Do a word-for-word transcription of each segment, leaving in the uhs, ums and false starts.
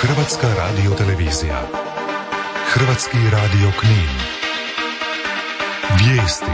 Hrvatska radiotelevizija. Hrvatski radio Knin. Vijesti.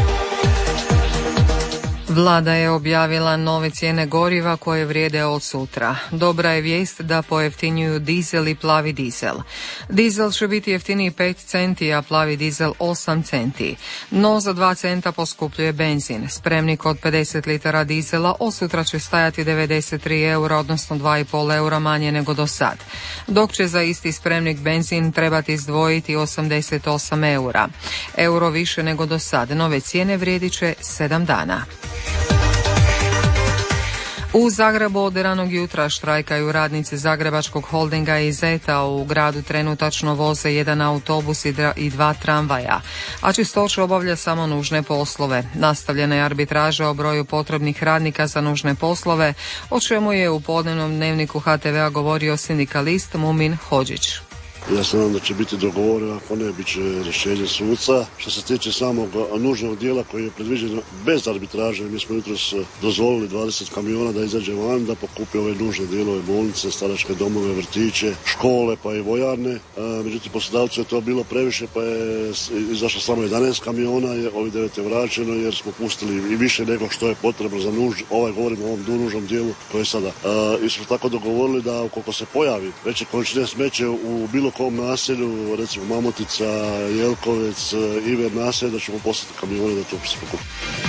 Vlada je objavila nove cijene goriva koje vrijede od sutra. Dobra je vijest da pojeftinjuju dizel i plavi dizel. Dizel će biti jeftiniji pet centi, a plavi dizel osam centi. No za dva centa poskupljuje benzin. Spremnik od pedeset litara dizela od sutra će stajati devedeset tri eura, odnosno dva i pol eura manje nego do sad. Dok će za isti spremnik benzin trebati izdvojiti osamdeset osam eura. Euro više nego do sad. Nove cijene vrijedit će sedam dana. U Zagrebu od ranog jutra štrajkaju radnici Zagrebačkog holdinga i Zeta. U gradu trenutačno voze jedan autobus i dva tramvaja, a Čistoća obavlja samo nužne poslove. Nastavljena je arbitraža o broju potrebnih radnika za nužne poslove, o čemu je u podnevnom dnevniku H T V-a govorio sindikalist Mumin Hodžić. Ja se nadam da će biti dogovoreno, ako ne, bit će rješenje suca. Što se tiče samog nužnog dijela koji je predviđen bez arbitraže, mi smo jutros dozvolili dvadeset kamiona da izađe van, da pokupi ove nužne dijelove, bolnice, staračke domove, vrtiće, škole pa i vojarne. Međutim, poslodavcu je to bilo previše, pa je izašlo samo jedanaest kamiona, je, ovi devet je vraćeno jer smo pustili i više nego što je potrebno za nuž, ovaj govorimo o ovom nužnom dijelu koji je sada. I smo tako dogovorili da ukoliko se pojavi veće količine smeće u bilo kom naselju, recimo Mamotica, Jelkovec, Iver naselje, da ćemo poslati kamione da to se pokupi.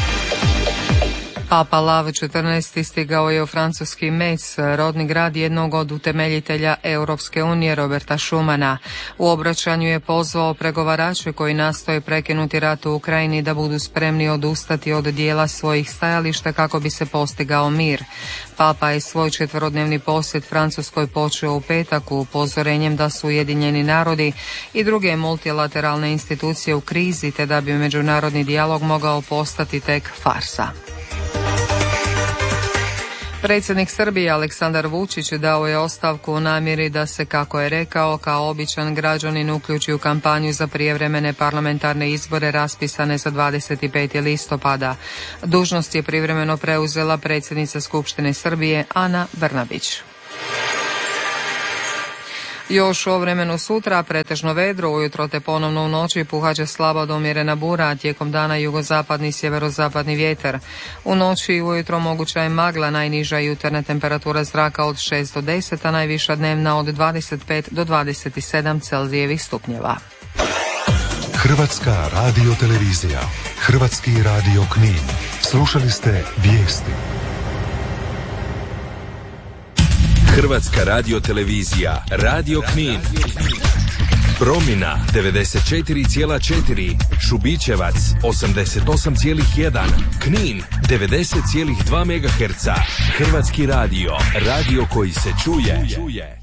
Papa Lav četrnaesti stigao je u francuski Metz, rodni grad jednog od utemeljitelja Europske unije Roberta Schumana. U obraćanju je pozvao pregovarače koji nastoje prekinuti rat u Ukrajini da budu spremni odustati od dijela svojih stajališta kako bi se postigao mir. Papa je svoj četverodnevni posjet Francuskoj počeo u petak upozorenjem da su Ujedinjeni narodi i druge multilateralne institucije u krizi, te da bi međunarodni dijalog mogao postati tek farsa. Predsjednik Srbije Aleksandar Vučić dao je ostavku u namjeri da se, kako je rekao, kao običan građanin uključi u kampanju za prijevremene parlamentarne izbore raspisane za dvadeset peti listopada. Dužnost je privremeno preuzela predsjednica Skupštine Srbije Ana Brnabić. Još o vremenu sutra pretežno vedro, ujutro te ponovno u noći puhaće slaba do umjerena bura, a tijekom dana jugozapadni i sjeverozapadni vjetar. U noći i ujutro moguća je magla, najniža jutarnja temperatura zraka od šest do deset, a najviša dnevna od dvadeset pet do dvadeset sedam Celzijevih stupnjeva. Hrvatska radiotelevizija, Hrvatski radio Knin. Slušali ste vijesti. Hrvatska radiotelevizija, Radio Knin. Promina devedeset četiri zarez četiri, Šubićevac osamdeset osam zarez jedan, Knin devedeset zarez dva megaherca. Hrvatski radio, radio koji se čuje.